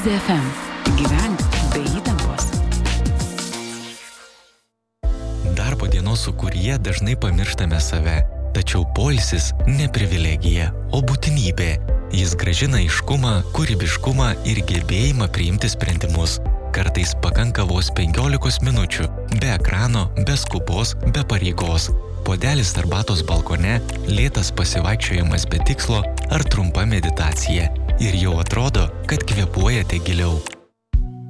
Easy FM. Gyvenk be įtampos. Darbo dienos sūkuryje dažnai pamirštame save, tačiau poilsis ne privilegija, o būtinybė. Jis grąžina aiškumą, kūrybiškumą ir gebėjimą priimti sprendimus. Kartais pakanka vos 15 minučių, be ekrano, be skubos, be pareigos. Puodelis arbatos balkone, lėtas pasivaikščiojimas be tikslo ar trumpa meditacija. Ir jau atrodo, kad kvėpuojate giliau.